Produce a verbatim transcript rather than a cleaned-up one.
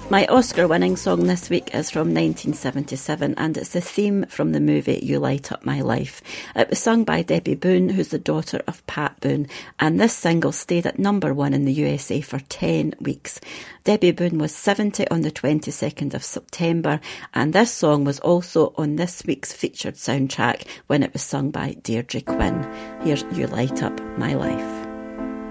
My Oscar-winning song this week is from nineteen seventy-seven, and it's the theme from the movie You Light Up My Life. It was sung by Debbie Boone, who's the daughter of Pat Boone, and this single stayed at number one in the U S A for ten weeks. Debbie Boone was seventy on the twenty-second of September, and this song was also on this week's featured soundtrack when it was sung by Deirdre Quinn. Here's You Light Up My Life.